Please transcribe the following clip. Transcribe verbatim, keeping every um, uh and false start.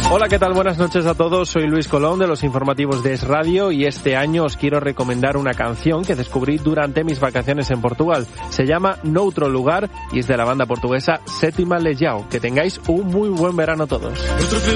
Hola, ¿qué tal? Buenas noches a todos. Soy Luis Colón de los informativos de Es Radio y este año os quiero recomendar una canción que descubrí durante mis vacaciones en Portugal. Se llama Noutro Lugar y es de la banda portuguesa Sétima Legião. Que tengáis un muy buen verano todos.